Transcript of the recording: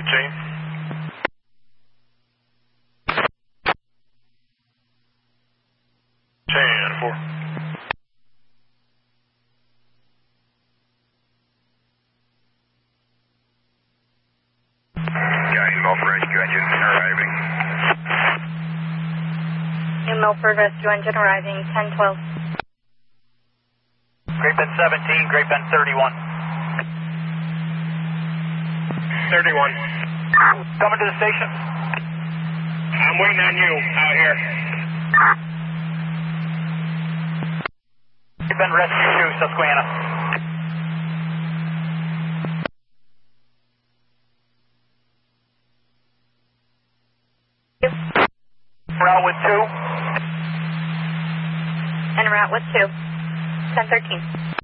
Chain. Chain 4. Guys, Milford Rescue Engine arriving. New Milford Rescue Engine arriving, 1012. Great Bend 17, Great Bend 31. 31. Coming to the station. I'm waiting on you out here. Great Bend Rescue 2, Susquehanna. Route with 2. En route with 2. 1013.